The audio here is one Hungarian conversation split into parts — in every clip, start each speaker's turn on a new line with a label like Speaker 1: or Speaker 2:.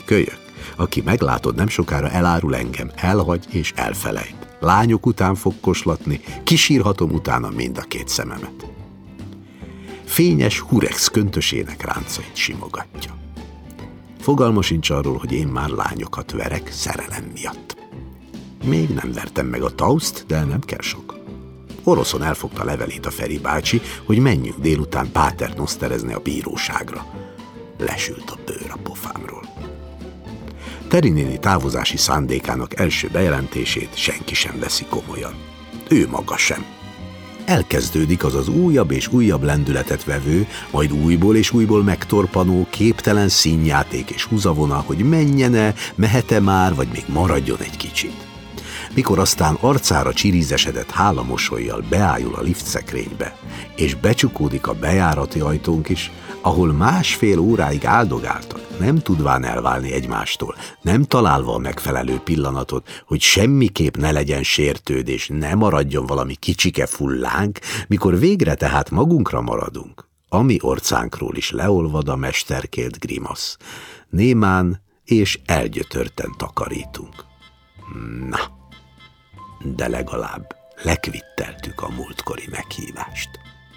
Speaker 1: kölyök. Aki meglátod nem sokára, elárul engem, elhagy és elfelejt. Lányok után fog koslatni, kisírhatom utána mind a két szememet. Fényes hurex köntösének ráncait simogatja. Fogalma sincs arról, hogy én már lányokat verek szerelem miatt. Még nem vertem meg a tauszt, de nem kell sok. Oroszon elfogta levelét a Feri bácsi, hogy menjünk délután páternoszterezni a bíróságra. Lesült a bőr a pofámról. Teri néni távozási szándékának első bejelentését senki sem veszi komolyan. Ő maga sem. Elkezdődik az az újabb és újabb lendületet vevő, majd újból és újból megtorpanó, képtelen színjáték és húzavona, hogy menjene, mehet-e már, vagy még maradjon egy kicsit. Mikor aztán arcára csirízesedett hálamosollyal beájul a liftszekrénybe, és becsukódik a bejárati ajtónk is, ahol másfél óráig áldogáltak, nem tudván elválni egymástól, nem találva a megfelelő pillanatot, hogy semmiképp ne legyen sértődés, ne maradjon valami kicsike fullánk, mikor végre tehát magunkra maradunk, ami orcánkról is leolvad a mesterkélt grimasz. Némán és elgyötörten takarítunk. Na, de legalább lekvitteltük a múltkori meghívást.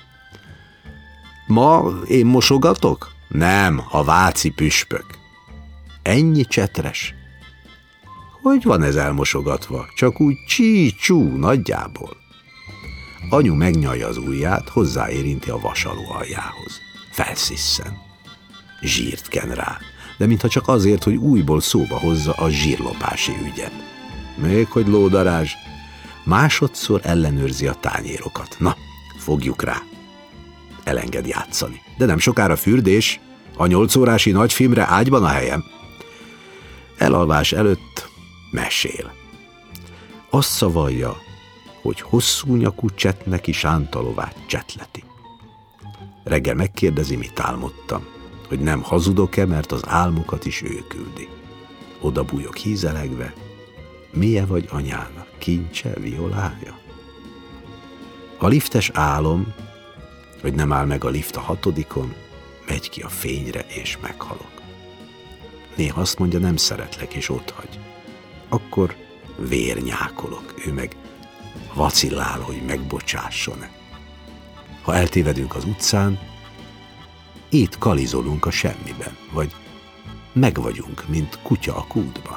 Speaker 1: Ma én mosogatok? Nem, a váci püspök. Ennyi csetres? Hogy van ez elmosogatva? Csak úgy csí-csú nagyjából. Anyu megnyalja az ujját, hozzáérinti a vasaló aljához. Felszisszen. Zsírt ken rá, de mintha csak azért, hogy újból szóba hozza a zsírlopási ügyet. Még hogy lódarázs. Másodszor ellenőrzi a tányérokat. Na, fogjuk rá. Elenged játszani. De nem sokára fürdés, a 8 órási nagyfilmre ágyban a helyem. Elalvás előtt mesél. Azt szavalja, hogy hosszú nyakú csetneki sántalovát csetleti. Reggel megkérdezi, mit álmodtam, hogy nem hazudok-e, mert az álmokat is ő küldi. Oda bújok hízelegve, milyen vagy anyának, kincse, violája? A liftes álom, hogy nem áll meg a lift a 6. megy ki a fényre, és meghalok. Néha azt mondja, nem szeretlek, és otthagy. Akkor vérnyákolok, ő meg vacillál, hogy megbocsásson-e. Ha eltévedünk az utcán, itt kalizolunk a semmiben, vagy megvagyunk, mint kutya a kútban.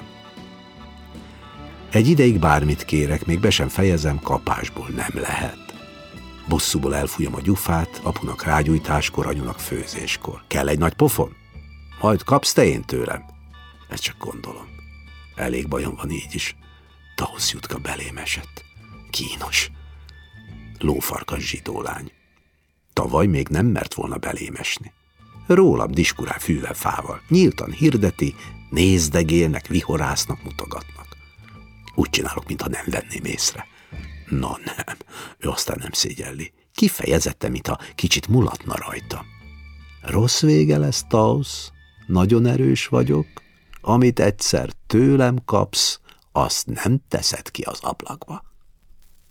Speaker 1: Egy ideig bármit kérek, még be sem fejezem, kapásból nem lehet. Bosszúból elfújom a gyufát, apunak rágyújtáskor, anyunak főzéskor. Kell egy nagy pofon? Majd kapsz te én tőlem. Ezt csak gondolom. Elég bajom van így is. Tausz Jutka belém esett. Kínos. Lófarkas zsidólány. Tavaly még nem mert volna belém esni. Rólam diskurál fűvel fával. Nyíltan hirdeti, nézdegélnek, vihorásznak, mutogatnak. Úgy csinálok, mintha nem venném észre. Na nem, ő aztán nem szégyelli. Kifejezetten, mintha kicsit mulatna rajta. Rossz vége lesz, Tausz, nagyon erős vagyok, amit egyszer tőlem kapsz, azt nem teszed ki az ablakba.